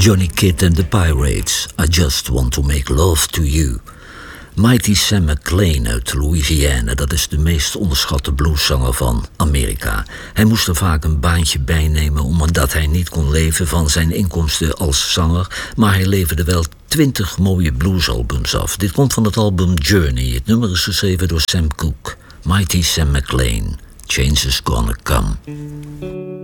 Johnny Kidd and the Pirates, I Just Want to Make Love to You. Mighty Sam McClain uit Louisiana, dat is de meest onderschatte blueszanger van Amerika. Hij moest er vaak een baantje bijnemen omdat hij niet kon leven van zijn inkomsten als zanger, maar hij leverde wel 20 mooie bluesalbums af. Dit komt van het album Journey. Het nummer is geschreven door Sam Cooke. Mighty Sam McClain, Change is Gonna Come.